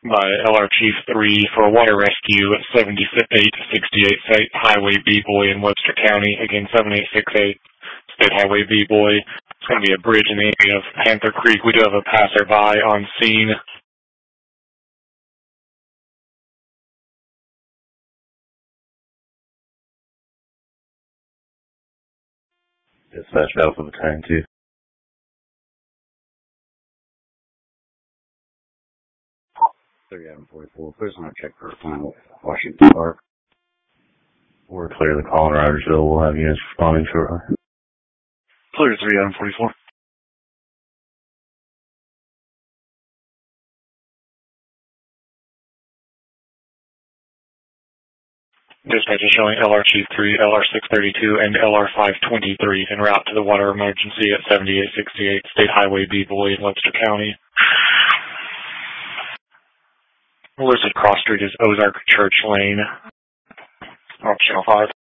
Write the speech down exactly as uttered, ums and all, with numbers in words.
by L R Chief three for a water rescue at seventy-eight sixty-eight State Highway B-Boy in Webster County. Again, seven eight six eight State Highway B-Boy. It's going to be a bridge in the area of Panther Creek. We do have a passerby on scene. Dispatch Alpha Battalion two. thirty Adam forty-four, please want to check for final Washington Park. We're clear the call in Rogersville. We'll have units responding shortly. Clear three Adam forty-four. Dispatch is showing L R Chief three, L R six thirty-two, and L R five twenty-three en route to the water emergency at seventy-eight sixty-eight State Highway B-Boy in Webster County. Listed cross street is Ozark Church Lane. Optional five.